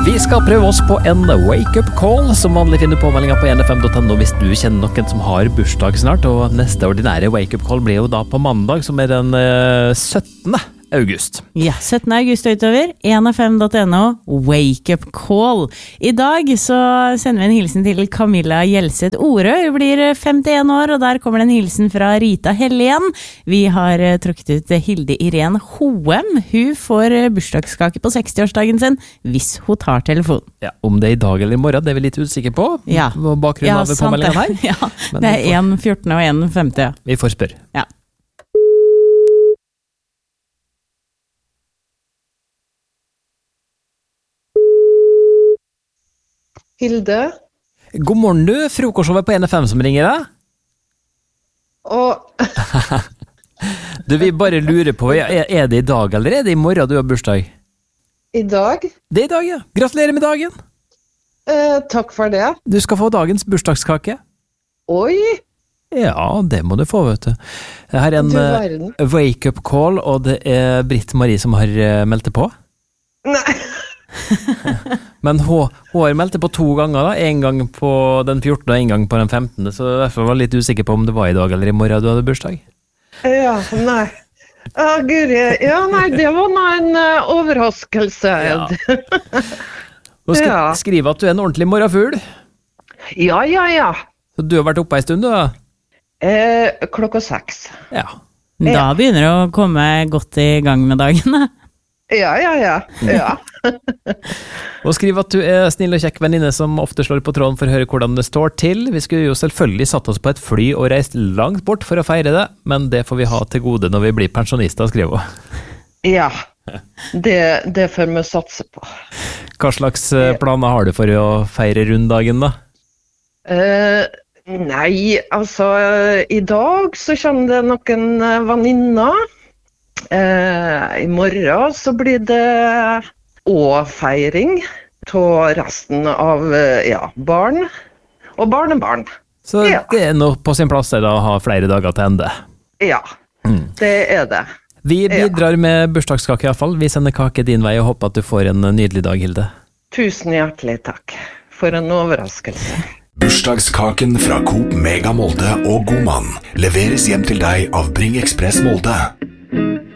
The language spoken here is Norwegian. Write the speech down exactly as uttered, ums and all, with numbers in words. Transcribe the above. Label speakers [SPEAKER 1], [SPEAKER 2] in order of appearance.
[SPEAKER 1] Vi skal prøve oss på en wake-up call, som vanlig finner påmeldinga på n f m dot n o hvis du kjenner noen som har bursdag snart, og neste ordinære wake-up call blir jo da på mandag, som er den uh, syttende august.
[SPEAKER 2] Ja, syttende august og utover, n f m dot n o, wake-up call. I dag så sender vi en hilsen til Camilla Gjelseth Orø. Hun blir femtien år, og der kommer det en hilsen fra Rita Helen. Vi har trukket ut Hilde Irene Hoem. Hun får bursdagskake på sekstiårsdagen sin, hvis hun tar telefon.
[SPEAKER 1] Ja, om det er i dag eller i morgen, det er vi litt usikre på.
[SPEAKER 2] Ja,
[SPEAKER 1] bakgrunnen
[SPEAKER 2] ja
[SPEAKER 1] av påmeldingen her.
[SPEAKER 2] Ja, det er en fjorten og en femti. Ja.
[SPEAKER 1] Vi får spørre.
[SPEAKER 2] Ja.
[SPEAKER 3] Hilde.
[SPEAKER 1] God morgen du, frokostshowet på N F M som ringer deg.
[SPEAKER 3] Og
[SPEAKER 1] Du, vi bare lurer på, er, er det i dag eller er det i morgen du har bursdag?
[SPEAKER 3] i dag,
[SPEAKER 1] Det er i dag, ja. Gratulerer med dagen.
[SPEAKER 3] eh, takk for det.
[SPEAKER 1] Du skal få dagens bursdagskake.
[SPEAKER 3] Oi,
[SPEAKER 1] Ja, det må du få, vet du. Det her er en
[SPEAKER 3] du
[SPEAKER 1] eh,
[SPEAKER 3] verden.
[SPEAKER 1] wake-up call, og det er Britt Marie som har eh, meldt det på.
[SPEAKER 3] Nei,
[SPEAKER 1] Men hun, hun har meldt det på to ganger, da. En gang på den fjortende og en gang på den femtende, så derfor var jeg litt usikker på om det var i dag eller i morgen du hadde bursdag.
[SPEAKER 3] ja, nei. Ja, Guri, ja, nei, det var nå en eh, overraskelse.
[SPEAKER 1] Ja.
[SPEAKER 3] Ja.
[SPEAKER 1] Hun sk
[SPEAKER 3] Ja.
[SPEAKER 1] skriver at du er en ordentlig morgenfugl.
[SPEAKER 3] ja, ja, ja.
[SPEAKER 1] Så du har vært oppe en stund, du da?
[SPEAKER 3] Eh, klokka seks.
[SPEAKER 1] Ja.
[SPEAKER 2] Da
[SPEAKER 3] Ja.
[SPEAKER 2] begynner det å komme godt i gang med dagen. Da.
[SPEAKER 3] Ja, ja, ja. Ja,
[SPEAKER 1] Og skriver at du er snill og kjekk venninne som ofte slår på tråden for å høre hvordan det står til. Vi skulle jo selvfølgelig satt oss på et fly og reist langt bort for å feire det, men det får vi ha til gode når vi blir pensjonister, skriver hun.
[SPEAKER 3] ja. Det, det får vi satse på.
[SPEAKER 1] Hva slags eh, planer har du for å feire runddagen da?
[SPEAKER 3] Eh, nei, altså, eh, i dag så kommer det noen eh, venninner. Eh, I morgen så blir det også feiring av resten av eh, ja, barn og barnebarn.
[SPEAKER 1] Så
[SPEAKER 3] Ja.
[SPEAKER 1] det er nå på sin plass det da å ha flere dager til ende.
[SPEAKER 3] Ja, det er det.
[SPEAKER 1] Vi
[SPEAKER 3] Ja.
[SPEAKER 1] bidrar med bursdagskake i hvert fall. Vi sender kake din vei og håper at du får en nydelig dag, Hilde.
[SPEAKER 3] Tusen hjertelig takk for en overraskelse.
[SPEAKER 4] Bursdagskaken fra Coop Mega Molde og Godmann leveres hjem til deg av Bring Express Molde.